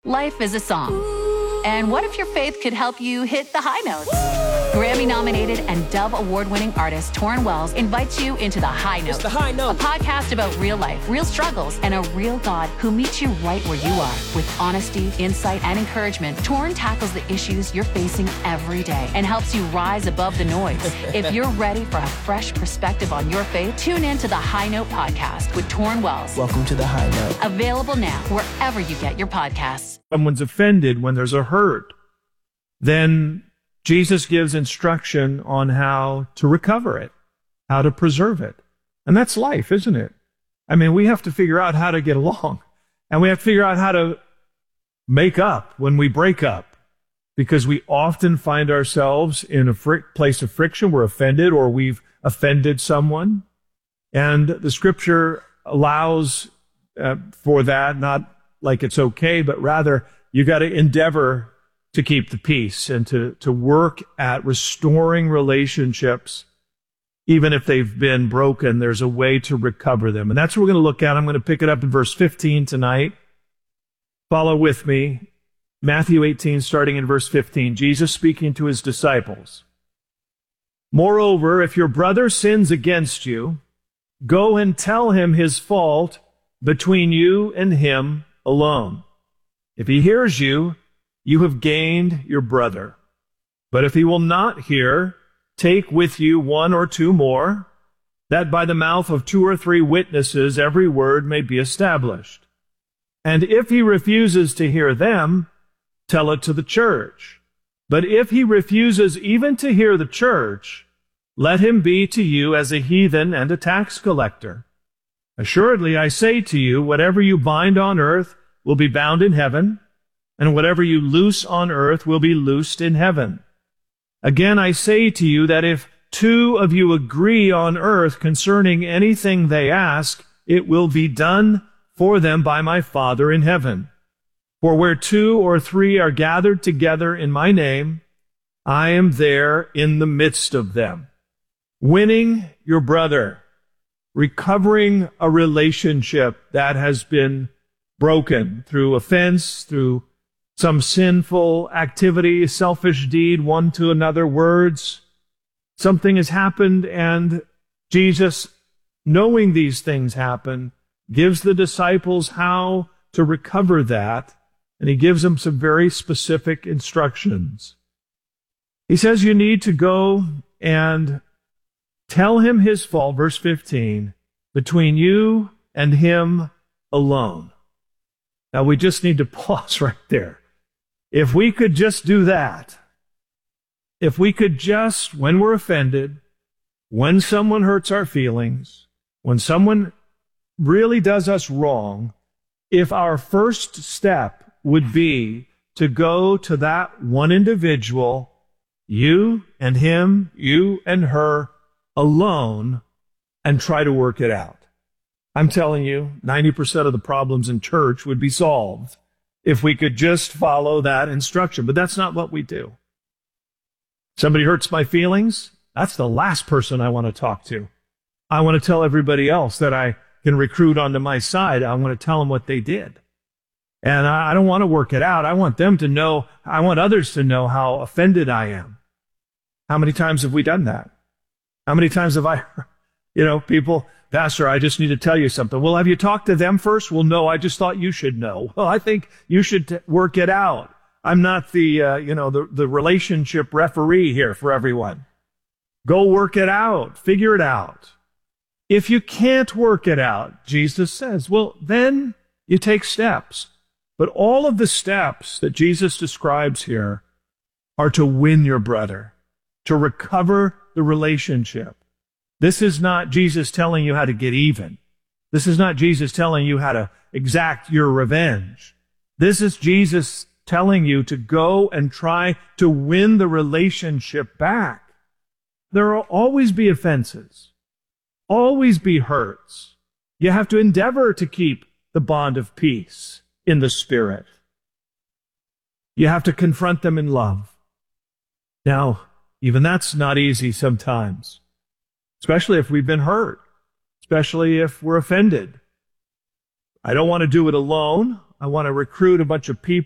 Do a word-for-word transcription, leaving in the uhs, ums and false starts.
Life is a song. And what if your faith could help you hit the high notes? Grammy-nominated and Dove Award-winning artist Torrin Wells invites you into The High Note. It's The High Note. A podcast about real life, real struggles, and a real God who meets you right where you are. With honesty, insight, and encouragement, Torrin tackles the issues you're facing every day and helps you rise above the noise. If you're ready for a fresh perspective on your faith, tune in to The High Note podcast with Torrin Wells. Welcome to The High Note. Available now wherever you get your podcasts. Someone's offended, when there's a hurt, then Jesus gives instruction on how to recover it, how to preserve it. And that's life, isn't it? I mean, we have to figure out how to get along, and we have to figure out how to make up when we break up, because we often find ourselves in a fr- place of friction. We're offended, or we've offended someone. And the scripture allows uh, for that, not like it's okay, but rather you got to endeavor to keep the peace and to, to work at restoring relationships. Even if they've been broken, there's a way to recover them. And that's what we're going to look at. I'm going to pick it up in verse fifteen tonight. Follow with me. Matthew eighteen, starting in verse fifteen. Jesus speaking to his disciples. Moreover, if your brother sins against you, go and tell him his fault between you and him alone. If he hears you, you have gained your brother. But if he will not hear, take with you one or two more, that by the mouth of two or three witnesses every word may be established. And if he refuses to hear them, tell it to the church. But if he refuses even to hear the church, let him be to you as a heathen and a tax collector. Assuredly, I say to you, whatever you bind on earth will be bound in heaven, and whatever you loose on earth will be loosed in heaven. Again, I say to you that if two of you agree on earth concerning anything they ask, it will be done for them by my Father in heaven. For where two or three are gathered together in my name, I am there in the midst of them. Winning your brother, recovering a relationship that has been broken through offense, through some sinful activity, selfish deed, one to another, words. Something has happened, and Jesus, knowing these things happen, gives the disciples how to recover that, and he gives them some very specific instructions. He says you need to go and tell him his fault, verse fifteen, between you and him alone. Now, we just need to pause right there. If we could just do that, if we could just, when we're offended, when someone hurts our feelings, when someone really does us wrong, if our first step would be to go to that one individual, you and him, you and her alone, and try to work it out. I'm telling you, ninety percent of the problems in church would be solved if we could just follow that instruction. But that's not what we do. Somebody hurts my feelings, that's the last person I want to talk to. I want to tell everybody else that I can recruit onto my side. I want to tell them what they did. And I don't want to work it out. I want them to know, I want others to know how offended I am. How many times have we done that? How many times have I, you know, people, Pastor, I just need to tell you something. Well, have you talked to them first? Well, no, I just thought you should know. Well, I think you should t- work it out. I'm not the, uh, you know, the, the relationship referee here for everyone. Go work it out. Figure it out. If you can't work it out, Jesus says, well, then you take steps. But all of the steps that Jesus describes here are to win your brother, to recover the relationship. This is not Jesus telling you how to get even. This is not Jesus telling you how to exact your revenge. This is Jesus telling you to go and try to win the relationship back. There will always be offenses, always be hurts. You have to endeavor to keep the bond of peace in the Spirit. You have to confront them in love. Now, even that's not easy sometimes, especially if we've been hurt, especially if we're offended. I don't want to do it alone. I want to recruit a bunch of people